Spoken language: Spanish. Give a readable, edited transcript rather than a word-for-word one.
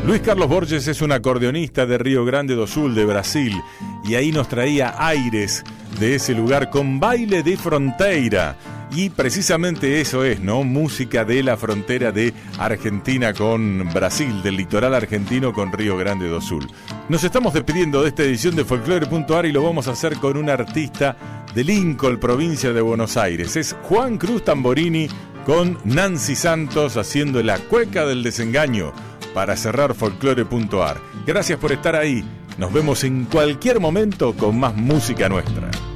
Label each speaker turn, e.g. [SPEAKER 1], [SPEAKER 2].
[SPEAKER 1] Luis Carlos Borges es un acordeonista de Río Grande do Sul, de Brasil, y ahí nos traía aires de ese lugar con Baile de Fronteira. Y precisamente eso es, ¿no? Música de la frontera de Argentina con Brasil, del litoral argentino con Río Grande do Sul. Nos estamos despidiendo de esta edición de Folklore.ar y lo vamos a hacer con un artista de Lincoln, provincia de Buenos Aires. Es Juan Cruz Tamborini con Nancy Santos haciendo la cueca del desengaño para cerrar Folklore.ar. Gracias por estar ahí. Nos vemos en cualquier momento con más música nuestra.